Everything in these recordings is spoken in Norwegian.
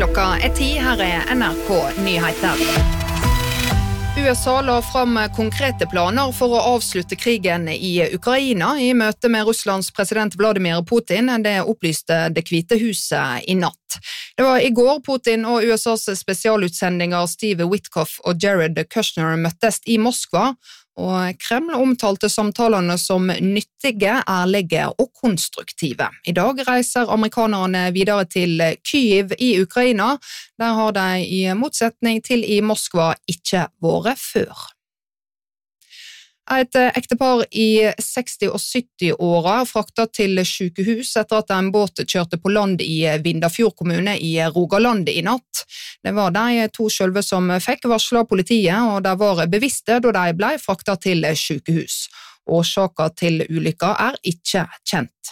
Klokka 10, her NRK Nyheter. USA la fram konkrete planer for å avslutte krigen i Ukraina i møte med Russlands president Vladimir Putin. Det opplyste Det hvite huset i natt. Det var i går Putin og USAs spesialutsendinger Steve Witkoff og Jared Kushner møttes i Moskva, og Kreml omtalte samtalene som nyttige, ærlige og konstruktive. I dag reiser amerikanerne videre til Kyiv i Ukraina. Der har de i motsetning til i Moskva ikke vært før. Et ektepar i 60- og 70-åra fraktet til sykehus etter at en båt kjørte på land i Vindafjord kommune i Rogaland i natt. Det var de to selve som fikk varslet politiet, og de var bevisste da de ble fraktet til sykehus. Årsaken til ulykka ikke kjent.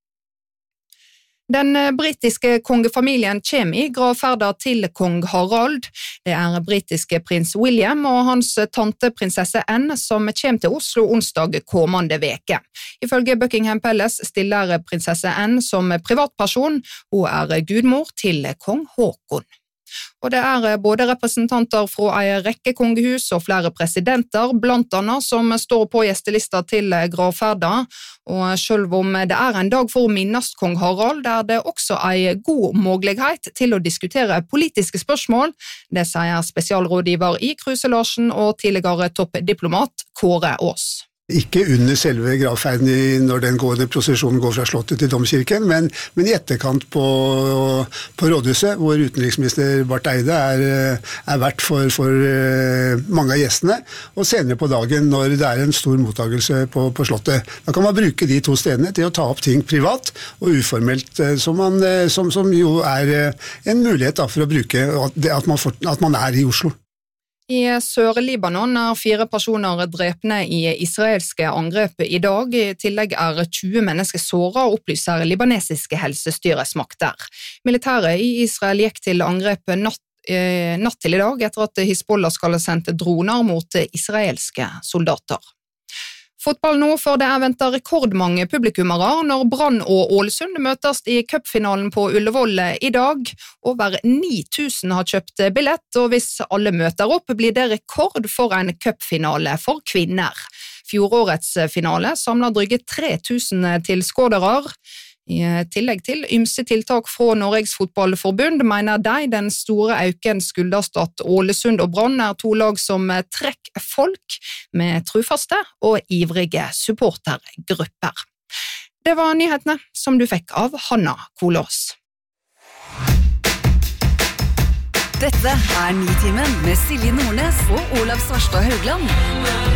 Den britiske kongefamilien kommer i gravferda til kong Harald. Det britiske prins William og hans tante prinsesse Anne som kommer til Oslo onsdag kommende veke. Ifølge Buckingham Palace stiller prinsesse Anne som privatperson. Hun gudmor til kong Håkon. Og det både representanter fra en rekke kongehus og flere presidenter, blant annet, som står på gjestelista til gravferda. Og selv om det en dag for å minnes kong Harald, det også en god mulighet til å diskutere politiske spørsmål. Det sier spesialrådgiver i Kruse Larsen og tidligere toppdiplomat Kåre Aas. Ikke under selve gravferden når den prosesjonen går fra slottet til domkirken, men i etterkant på rådhuset, hvor utenriksminister Barth Eide vært for mange av gjestene, og senere på dagen når det en stor mottagelse på slottet. Da kan man bruke de to stedene til å ta opp ting privat og uformelt, som jo en mulighet for å bruke at man i Oslo. I Sør-Libanon 4 personer drepne i israelske angrep i dag. I tillegg 20 mennesker såret, opplyser libanesiske helsestyresmakter. Militæret i Israel gikk til angrep natt til i dag etter at Hizbollah skal ha sendt droner mot israelske soldater. Fotball nå, for det ventet rekordmange publikummere når Brann og Ålesund møtes i cupfinalen på Ullevål i dag. Over 9000 har kjøpt billett, og hvis alle møter opp, blir det rekord for en cupfinale for kvinner. Fjorårets finale samler drygt 3000 tilskuere. I tillegg til ymse tiltak fra Norges Fotballforbund mener den store øken skyldes at Ålesund og Brann 2 lag som trekker folk med trufaste og ivrige supportergrupper. Det var nyhetene som du fikk av Hanna Kolås. Dette Nitimen med Silje Nordnes og Olav Svarstad Haugland.